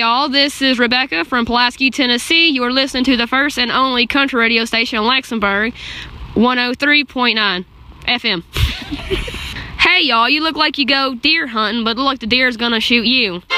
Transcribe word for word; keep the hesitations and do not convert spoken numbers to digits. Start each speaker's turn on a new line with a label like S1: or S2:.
S1: y'all, this is Rebecca from Pulaski, Tennessee. You are listening to the first and only country radio station in Luxembourg, one oh three point nine F M. Hey y'all, you look like you go deer hunting, but look like the deer's gonna shoot you.